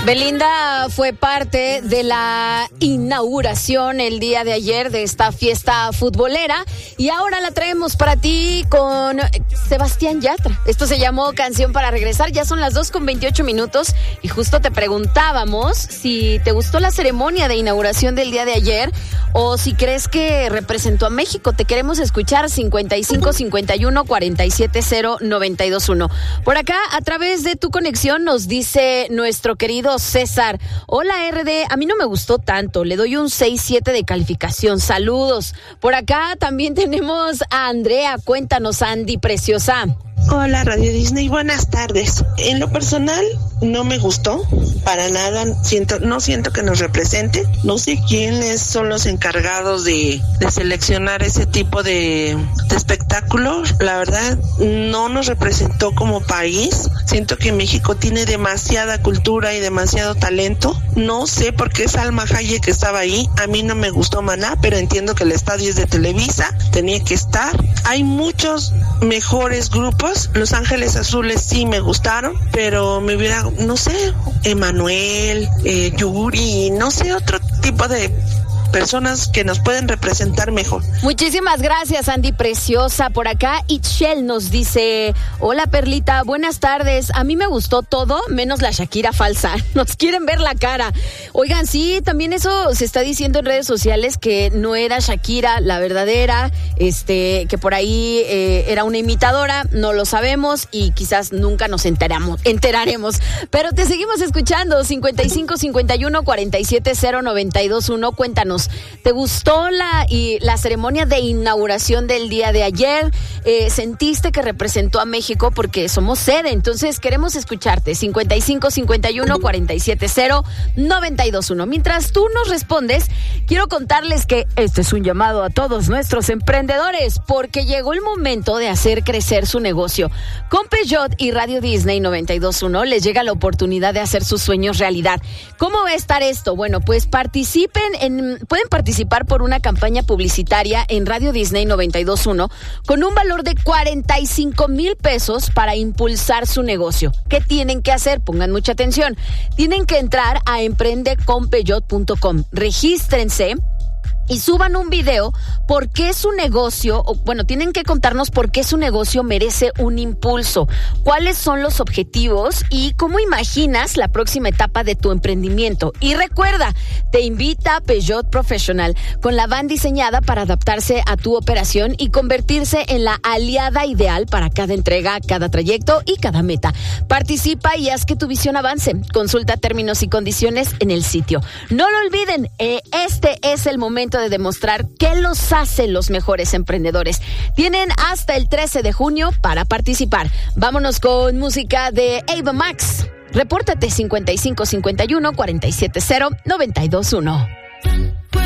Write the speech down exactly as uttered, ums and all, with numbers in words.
Belinda fue parte de la inauguración el día de ayer de esta fiesta futbolera y ahora la traemos para ti con Sebastián Yatra. Esto se llamó Canción para Regresar. Ya son las dos con veintiocho minutos y justo te preguntábamos si te gustó la ceremonia de inauguración del día de ayer o si crees que representó a México. Te queremos escuchar. Cincuenta y cinco, cincuenta y uno, cuarenta y siete, cero, noventa y dos, uno. Por acá, a través de tu conexión, nos dice nuestro querido César: hola R D, a mí no me gustó tanto, le doy un seis siete de calificación, saludos. Por acá también tenemos a Andrea. Cuéntanos, Andy, preciosa. Hola Radio Disney, buenas tardes. En lo personal no me gustó para nada, siento, no siento que nos represente. No sé quiénes son los encargados de, de seleccionar ese tipo de, de espectáculo. La verdad no nos representó como país. Siento que México tiene demasiada cultura y demasiado talento. No sé por qué Salma Hayek que estaba ahí. A mí no me gustó Maná, pero entiendo que el estadio es de Televisa, tenía que estar. Hay muchos mejores grupos. Los Ángeles Azules sí me gustaron, pero me hubiera, no sé, Emanuel, eh, Yuri, no sé, otro tipo de personas que nos pueden representar mejor. Muchísimas gracias, Andy, preciosa. Por acá Itchel nos dice: hola Perlita, buenas tardes, a mí me gustó todo menos la Shakira falsa, nos quieren ver la cara. Oigan, sí, también eso se está diciendo en redes sociales, que no era Shakira la verdadera, este, que por ahí eh, era una imitadora, no lo sabemos y quizás nunca nos enteramos, enteraremos, pero te seguimos escuchando. Cincuenta y cinco, cincuenta y uno, cuarenta y siete, cero, noventa y dos, uno. Cuéntanos, ¿te gustó la, y, la ceremonia de inauguración del día de ayer? Eh, ¿Sentiste que representó a México? Porque somos sede, entonces queremos escucharte. Cincuenta y cinco, cincuenta y uno, cuarenta y siete, cero, noventa y dos, uno. Mientras tú nos respondes, quiero contarles que este es un llamado a todos nuestros emprendedores, porque llegó el momento de hacer crecer su negocio. Con Peugeot y Radio Disney noventa y dos, uno les llega la oportunidad de hacer sus sueños realidad. ¿Cómo va a estar esto? Bueno, pues participen en... Pueden participar por una campaña publicitaria en Radio Disney noventa y dos, uno con un valor de cuarenta y cinco mil pesos para impulsar su negocio. ¿Qué tienen que hacer? Pongan mucha atención. Tienen que entrar a emprende con peugeot punto com. Regístrense y suban un video por qué su negocio, o, bueno, tienen que contarnos por qué su negocio merece un impulso, cuáles son los objetivos y cómo imaginas la próxima etapa de tu emprendimiento. Y recuerda, te invita Peugeot Professional, con la van diseñada para adaptarse a tu operación y convertirse en la aliada ideal para cada entrega, cada trayecto y cada meta. Participa y haz que tu visión avance. Consulta términos y condiciones en el sitio. No lo olviden, eh, este es el momento de demostrar qué los hace los mejores emprendedores. Tienen hasta el trece de junio para participar. Vámonos con música de Ava Max. Repórtate. Cincuenta y cinco, cincuenta y uno, cuarenta y siete, cero, noventa y dos, uno.